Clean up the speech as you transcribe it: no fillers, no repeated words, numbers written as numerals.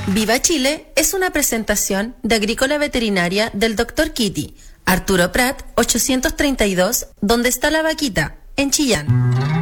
Viva Chile es una presentación de Agrícola Veterinaria del Dr. Kitty, Arturo Prat, 832, donde está la vaquita, en Chillán.